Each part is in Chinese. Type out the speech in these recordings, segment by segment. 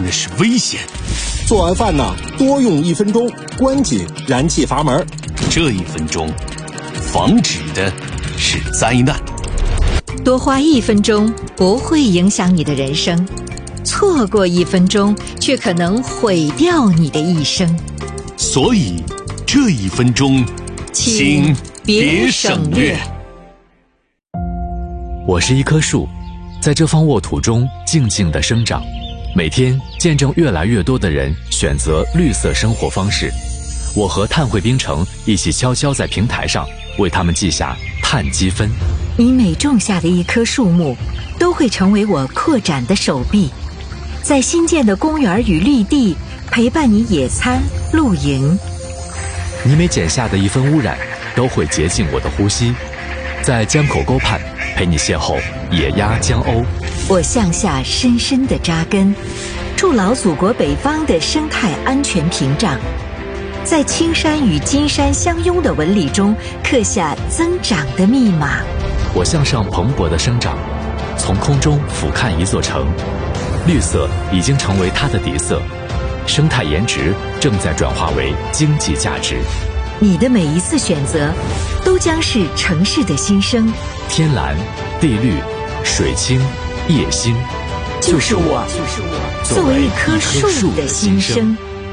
的是危险。 做完饭呢，多用1分钟，关紧燃气阀门。 这1分钟，防止的是灾难。 多花1分钟不会影响你的人生，错过1分钟却可能毁掉你的一生。 所以这1分钟，请别省略。 我是一棵树，在这方沃土中静静地生长，每天见证越来越多的人选择绿色生活方式。我和碳汇冰城一起悄悄在平台上为他们记下碳积分。 你每种下的一棵树木，都会成为我扩展的手臂，在新建的公园与绿地陪伴你野餐露营。 你每减下的1分污染，都会洁净我的呼吸，在江口沟畔陪你邂逅野鸭江鸥。 我向下深深地扎根，筑牢祖国北方的生态安全屏障，在青山与金山相拥的纹理中刻下增长的密码。 我向上蓬勃地生长，从空中俯瞰一座城，绿色已经成为它的底色，生态颜值正在转化为经济价值。 你的每一次选择，都将是城市的新生。 天蓝、地绿、水清、夜星， 就是我作为一棵树的心声。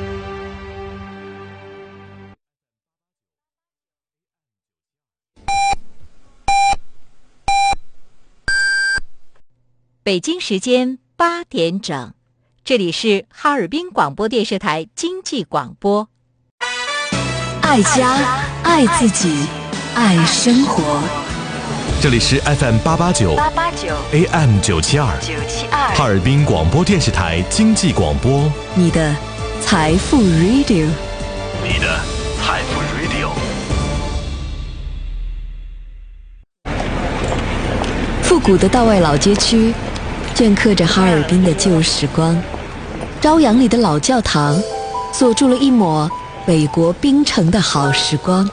北京时间8点整，这里是哈尔滨广播电视台经济广播。 爱家，爱自己，爱生活。 这里是 FM889 AM972 哈尔滨广播电视台经济广播， 你的财富 Radio， 你的财富 Radio。 复古的道外老街区镌刻着哈尔滨的旧时光，朝阳里的老教堂锁住了一抹北国冰城的好时光。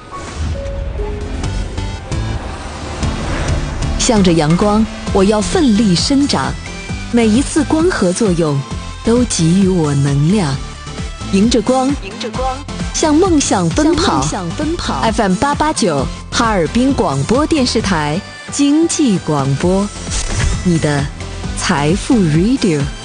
向着阳光，我要奋力生长，每一次光合作用都给予我能量。迎着光，向梦想奔跑。FM889 哈尔滨广播电视台经济广播，你的财富 Radio。